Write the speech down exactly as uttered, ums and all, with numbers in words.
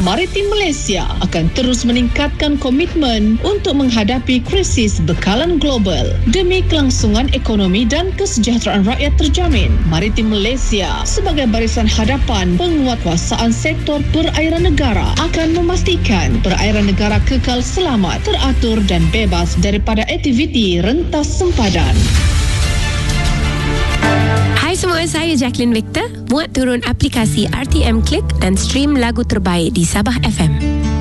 Maritim Malaysia akan terus meningkatkan komitmen untuk menghadapi krisis bekalan global demi kelangsungan ekonomi dan kesejahteraan rakyat terjamin. Maritim Malaysia sebagai barisan hadapan penguatkuasaan sektor perairan negara akan memastikan perairan negara kekal selamat, teratur dan bebas daripada aktiviti rentas sempadan. Hai semua, saya Jacqueline Victor. Muat turun aplikasi R T M Click dan stream lagu terbaik di Sabah F M.